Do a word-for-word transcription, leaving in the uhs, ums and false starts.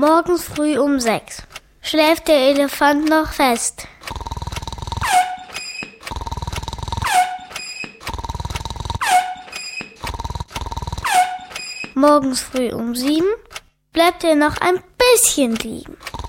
Morgens früh um sechs schläft der Elefant noch fest. Morgens früh um sieben bleibt er noch ein bisschen liegen.